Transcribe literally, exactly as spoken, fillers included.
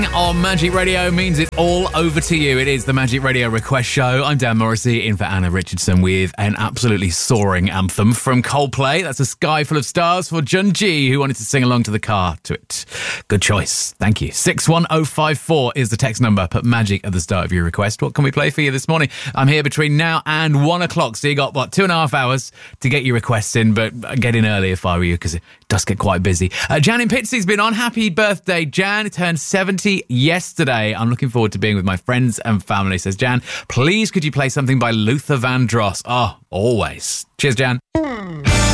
On Magic Radio means it's all over to you. It is the Magic Radio Request Show. I'm Dan Morrissey, in for Anna Richardson with an absolutely soaring anthem from Coldplay. That's A Sky Full of Stars for Junji, who wanted to sing along to the car to it. Good choice. Thank you. six one oh five four is the text number. Put Magic at the start of your request. What can we play for you this morning? I'm here between now and one o'clock, so you got, what, two and a half hours to get your requests in, but get in early if I were you, because it does get quite busy. Uh, Jan in Pittsey's been on. Happy birthday, Jan. It turned seventy yesterday. I'm looking forward to being with my friends and family, says Jan. Please, could you play something by Luther Vandross? Oh, always. Cheers, Jan.